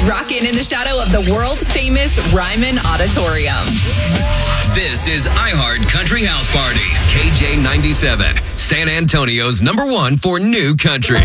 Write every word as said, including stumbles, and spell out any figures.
rocking in the shadow of the world-famous Ryman Auditorium. This is iHeart Country House Party, K J ninety-seven, San Antonio's number one for new country.